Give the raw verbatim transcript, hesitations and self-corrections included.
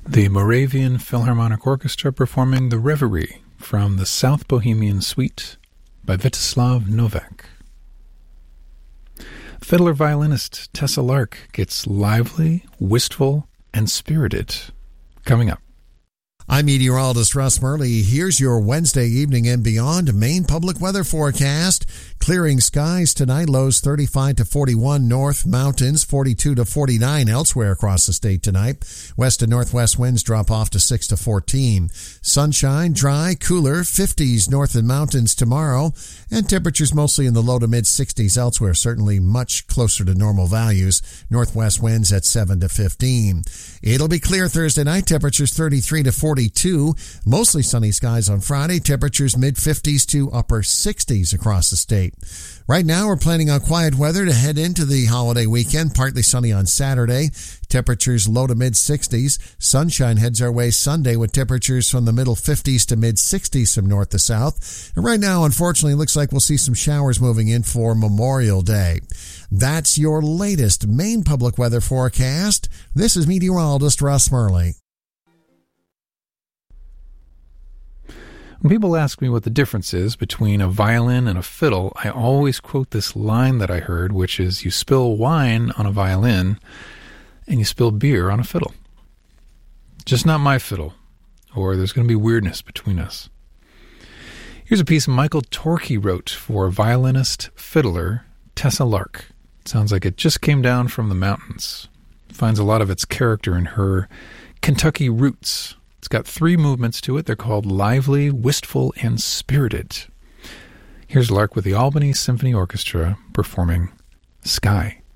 The Moravian Philharmonic Orchestra performing The Reverie from the South Bohemian Suite by Vítězslav Novák. Fiddler violinist Tessa Lark gets lively, wistful, and spirited. Coming up. I'm meteorologist Russ Murley. Here's your Wednesday evening and beyond Maine public weather forecast. Clearing skies tonight, lows thirty-five to forty-one north, mountains forty-two to forty-nine elsewhere across the state tonight. West and northwest winds drop off to six to fourteen. Sunshine, dry, cooler, fifties north and mountains tomorrow, and temperatures mostly in the low to mid sixties elsewhere, certainly much closer to normal values. Northwest winds at seven to fifteen. It'll be clear Thursday night, temperatures thirty-three to forty-two. Mostly sunny skies on Friday, temperatures mid fifties to upper sixties across the state. Right now, we're planning on quiet weather to head into the holiday weekend. Partly sunny on Saturday. Temperatures low to mid sixties. Sunshine heads our way Sunday with temperatures from the middle fifties to mid sixties from north to south. And right now, unfortunately, it looks like we'll see some showers moving in for Memorial Day. That's your latest Maine public weather forecast. This is meteorologist Russ Murley. When people ask me what the difference is between a violin and a fiddle, I always quote this line that I heard, which is, you spill wine on a violin and you spill beer on a fiddle. Just not my fiddle, or there's going to be weirdness between us. Here's a piece Michael Torkey wrote for violinist fiddler Tessa Lark. It sounds like it just came down from the mountains. It finds a lot of its character in her Kentucky roots. It's got three movements to it. They're called lively, wistful, and spirited. Here's Lark with the Albany Symphony Orchestra performing Sky.